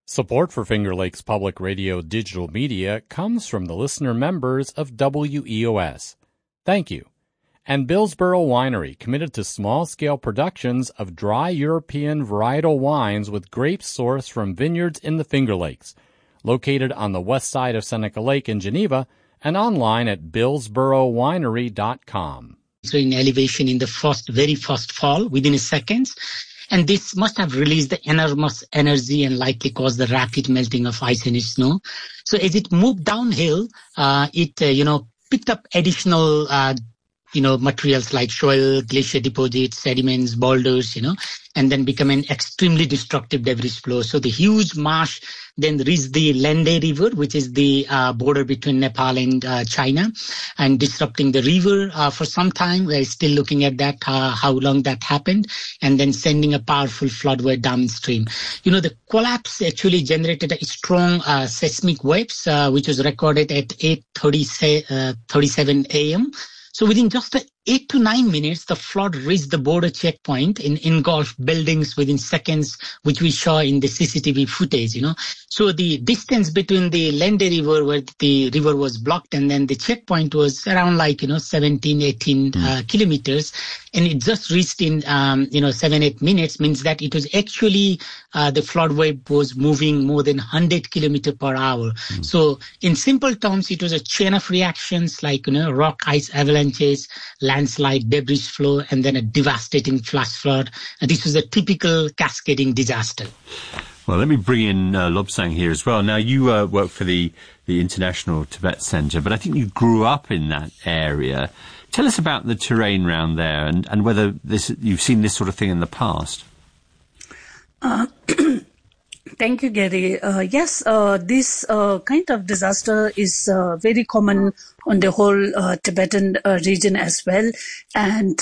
Support for Finger Lakes Public Radio digital media comes from the listener members of WEOS. Thank you. And Billsboro Winery, committed to small-scale productions of dry European varietal wines with grapes sourced from vineyards in the Finger Lakes, located on the west side of Seneca Lake in Geneva and online at billsborowinery.com. So in elevation in the very first fall, within seconds. And this must have released the enormous energy and likely caused the rapid melting of ice and snow. So as it moved downhill, it picked up additional, materials like soil, glacier deposits, sediments, boulders, and then become an extremely destructive debris flow. So the huge marsh then reached the Lende River, which is the border between Nepal and China, and disrupting the river for some time. We're still looking at that, how long that happened, and then sending a powerful floodway downstream. The collapse actually generated a strong seismic waves, which was recorded at 8:37 a.m. So within just 8 to 9 minutes, the flood reached the border checkpoint and engulfed buildings within seconds, which we saw in the CCTV footage, So the distance between the Lende River, where the river was blocked, and then the checkpoint was around 17, 18 kilometers. And it just reached in, 7-8 minutes, means that it was actually, the flood wave was moving more than 100 kilometers per hour. So in simple terms, it was a chain of reactions like, rock, ice, avalanches, landslide, debris flow, and then a devastating flash flood. And this was a typical cascading disaster. Well, let me bring in Lobsang here as well. Now, you work for the International Tibet Center, but I think you grew up in that area. Tell us about the terrain around there and whether you've seen this sort of thing in the past. Thank you, Gary. Yes, this kind of disaster is very common on the whole Tibetan region as well. And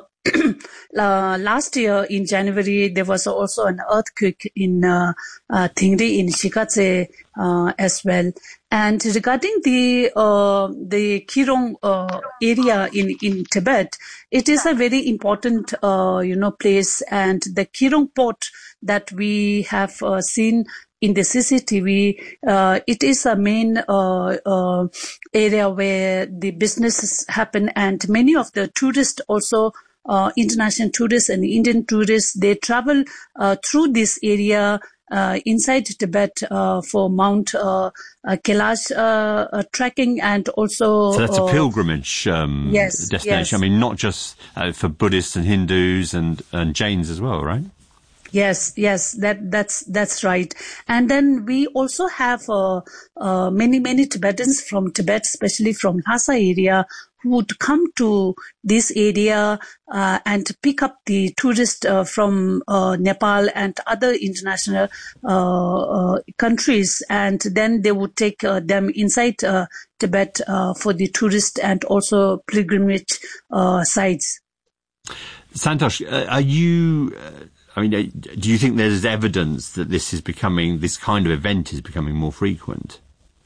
last year in January, there was also an earthquake in Thingri in Shikatse as well. And regarding the Kirong area in Tibet, it is a very important place, and the Kirong port that we have seen in the CCTV, it is a main area where the businesses happen, and many of the tourists also, international tourists and Indian tourists, they travel through this area inside Tibet for Mount Kailash trekking, and also... So that's a pilgrimage destination. Yes. I mean, not just for Buddhists and Hindus and Jains as well, right? Yes, that's right. And then we also have many Tibetans from Tibet, especially from Lhasa area, who would come to this area and pick up the tourists from Nepal and other international countries, and then they would take them inside Tibet for the tourist and also pilgrimage sites. Santosh, are you... do you think there's evidence that this kind of event is becoming more frequent?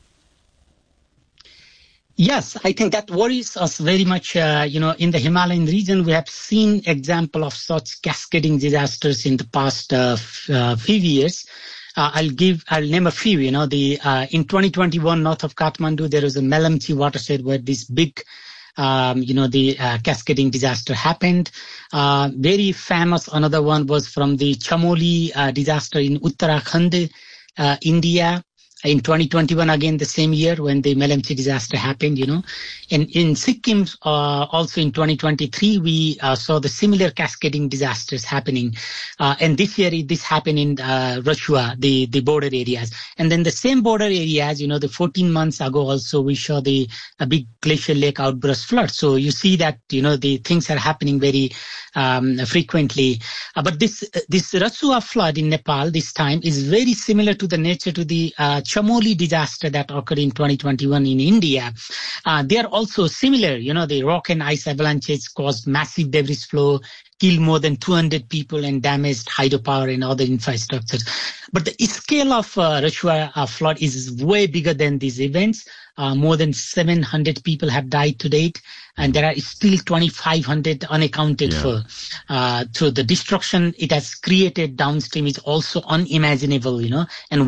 Yes, I think that worries us very much. In the Himalayan region, we have seen example of such cascading disasters in the past few years. I'll name a few. In 2021, north of Kathmandu, there was a Melamchi watershed where this big cascading disaster happened. Very famous, another one was from the Chamoli disaster in Uttarakhand, India. In 2021, again, the same year when the Melamchi disaster happened, And in Sikkim, also in 2023, we saw the similar cascading disasters happening. And this year, this happened in Rachua, the border areas. And then the same border areas, the 14 months ago also, we saw a big glacial lake outburst flood. So you see that, the things are happening very frequently. But this Rachua flood in Nepal this time is very similar to the nature to the Chamoli disaster that occurred in 2021 in India. They are also similar. The rock and ice avalanches caused massive debris flow, killed more than 200 people, and damaged hydropower and other infrastructures. But the scale of Rachua flood is way bigger than these events. More than 700 people have died to date, and there are still 2,500 unaccounted for. So the destruction it has created downstream is also unimaginable, and